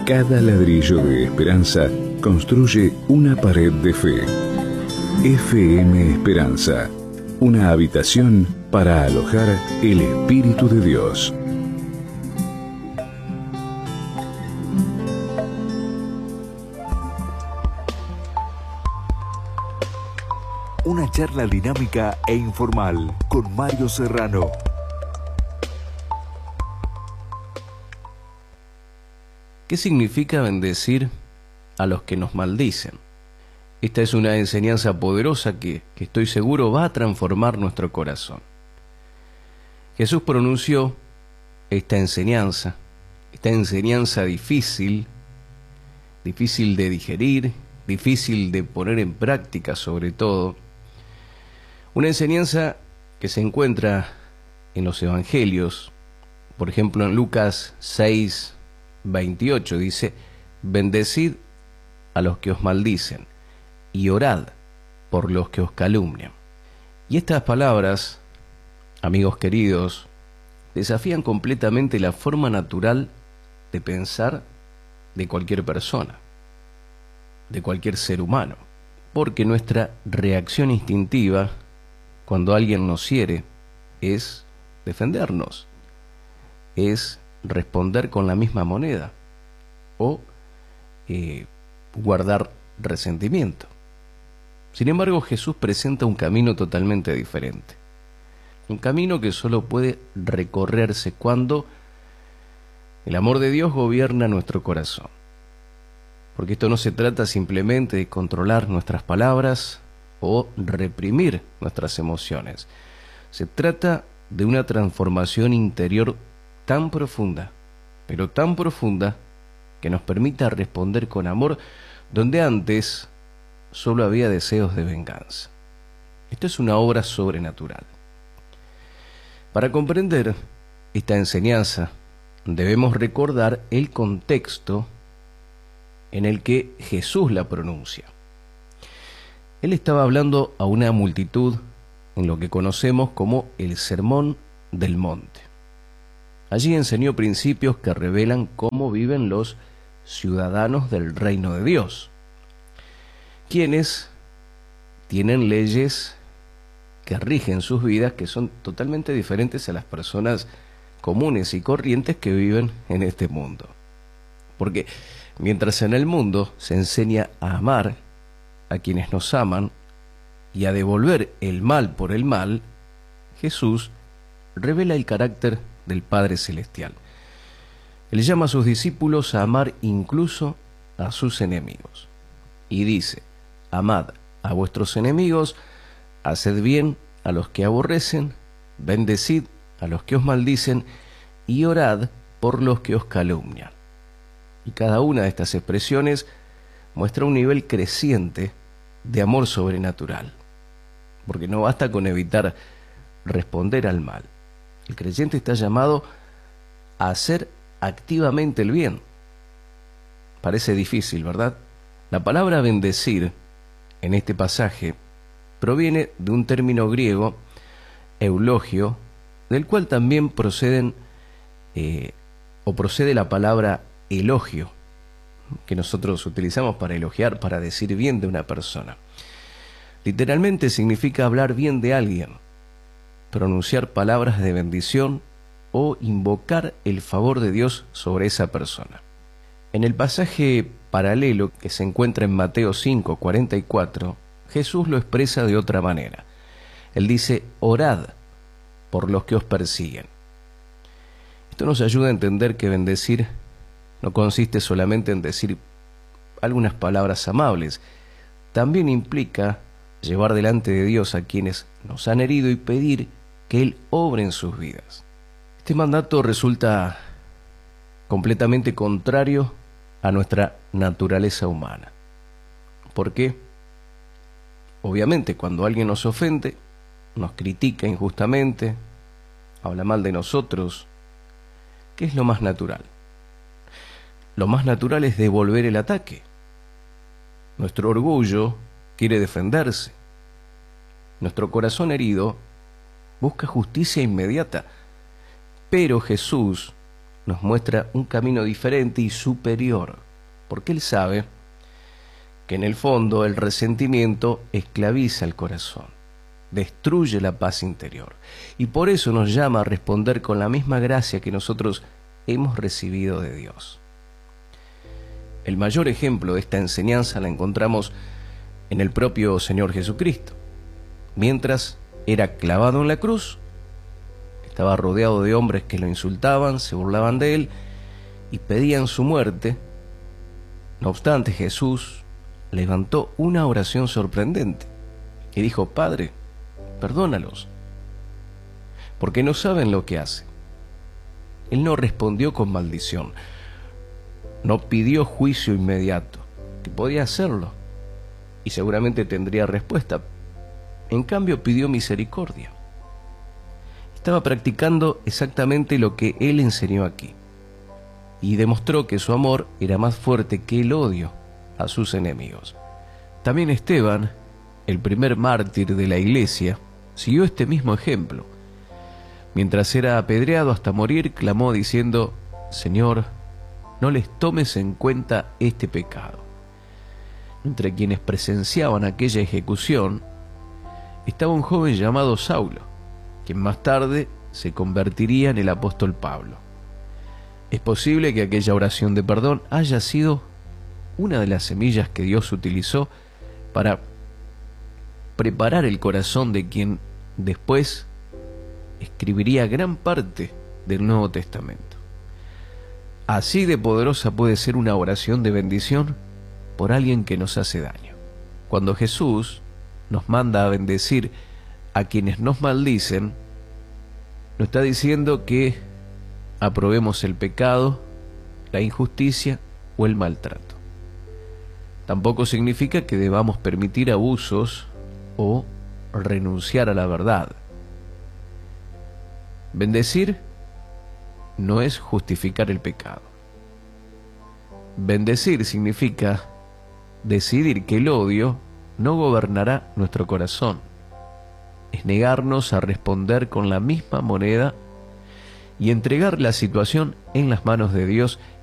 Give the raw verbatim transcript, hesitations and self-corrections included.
Cada ladrillo de esperanza construye una pared de fe. F M Esperanza, una habitación para alojar el Espíritu de Dios. Una charla dinámica e informal con Mario Serrano. ¿Qué significa bendecir a los que nos maldicen? Esta es una enseñanza poderosa que, que estoy seguro va a transformar nuestro corazón. Jesús pronunció esta enseñanza, esta enseñanza difícil, difícil de digerir, difícil de poner en práctica sobre todo. Una enseñanza que se encuentra en los evangelios, por ejemplo en Lucas seis, veintiocho, dice: bendecid a los que os maldicen y orad por los que os calumnian. Y estas palabras, amigos queridos, desafían completamente la forma natural de pensar de cualquier persona, de cualquier ser humano, porque nuestra reacción instintiva cuando alguien nos hiere es defendernos, es responder con la misma moneda o eh, guardar resentimiento. Sin embargo, Jesús presenta un camino totalmente diferente, un camino que solo puede recorrerse cuando el amor de Dios gobierna nuestro corazón. Porque esto no se trata simplemente de controlar nuestras palabras o reprimir nuestras emociones. Se trata de una transformación interior tan profunda, pero tan profunda, que nos permita responder con amor donde antes solo había deseos de venganza. Esto es una obra sobrenatural. Para comprender esta enseñanza, debemos recordar el contexto en el que Jesús la pronuncia. Él estaba hablando a una multitud en lo que conocemos como el Sermón del Monte. Allí enseñó principios que revelan cómo viven los ciudadanos del reino de Dios, quienes tienen leyes que rigen sus vidas que son totalmente diferentes a las personas comunes y corrientes que viven en este mundo. Porque mientras en el mundo se enseña a amar a quienes nos aman y a devolver el mal por el mal, Jesús revela el carácter del Padre Celestial. Él llama a sus discípulos a amar incluso a sus enemigos. Y dice: amad a vuestros enemigos, haced bien a los que aborrecen, bendecid a los que os maldicen y orad por los que os calumnian. Y cada una de estas expresiones muestra un nivel creciente de amor sobrenatural, porque no basta con evitar responder al mal. El creyente está llamado a hacer activamente el bien. Parece difícil, ¿verdad? La palabra bendecir en este pasaje proviene de un término griego, eulogio, del cual también proceden eh, o procede la palabra elogio, que nosotros utilizamos para elogiar, para decir bien de una persona. Literalmente significa hablar bien de alguien, pronunciar palabras de bendición o invocar el favor de Dios sobre esa persona. En el pasaje paralelo que se encuentra en Mateo cinco, cuarenta y cuatro, Jesús lo expresa de otra manera. Él dice: orad por los que os persiguen. Esto nos ayuda a entender que bendecir no consiste solamente en decir algunas palabras amables, también implica llevar delante de Dios a quienes nos han herido y pedir que Él obre en sus vidas. Este mandato resulta completamente contrario a nuestra naturaleza humana. ¿Por qué? Obviamente, cuando alguien nos ofende, nos critica injustamente, habla mal de nosotros, ¿qué es lo más natural? Lo más natural es devolver el ataque. Nuestro orgullo quiere defenderse. Nuestro corazón herido busca justicia inmediata. Pero Jesús nos muestra un camino diferente y superior, porque Él sabe que en el fondo el resentimiento esclaviza el corazón, destruye la paz interior, y por eso nos llama a responder con la misma gracia que nosotros hemos recibido de Dios. El mayor ejemplo de esta enseñanza la encontramos en el propio Señor Jesucristo. Mientras era clavado en la cruz, estaba rodeado de hombres que lo insultaban, se burlaban de él y pedían su muerte. No obstante, Jesús levantó una oración sorprendente y dijo: Padre, perdónalos, porque no saben lo que hacen. Él no respondió con maldición, no pidió juicio inmediato, que podía hacerlo y seguramente tendría respuesta. En cambio, pidió misericordia. Estaba practicando exactamente lo que Él enseñó aquí y demostró que su amor era más fuerte que el odio a sus enemigos. También Esteban, el primer mártir de la iglesia, siguió este mismo ejemplo. Mientras era apedreado hasta morir, clamó diciendo: Señor, no les tomes en cuenta este pecado. Entre quienes presenciaban aquella ejecución estaba un joven llamado Saulo, quien más tarde se convertiría en el apóstol Pablo. Es posible que aquella oración de perdón haya sido una de las semillas que Dios utilizó para preparar el corazón de quien después escribiría gran parte del Nuevo Testamento. Así de poderosa puede ser una oración de bendición por alguien que nos hace daño. Cuando Jesús nos manda a bendecir a quienes nos maldicen, no está diciendo que aprobemos el pecado, la injusticia o el maltrato. Tampoco significa que debamos permitir abusos o renunciar a la verdad. Bendecir no es justificar el pecado. Bendecir significa decidir que el odio no gobernará nuestro corazón. Es negarnos a responder con la misma moneda y entregar la situación en las manos de Dios